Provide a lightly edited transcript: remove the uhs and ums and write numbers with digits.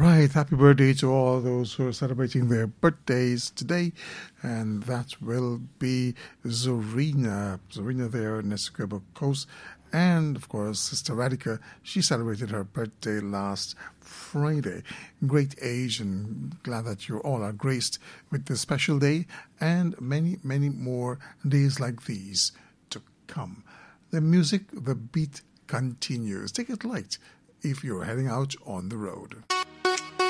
Right, happy birthday to all those who are celebrating their birthdays today, and that will be Zorina there in Essequibo Coast, and of course Sister Radhika. She celebrated her birthday last Friday. Great age, and glad that you all are graced with this special day, and many, many more days like these to come. The music, the beat continues. Take it light if you're heading out on the road.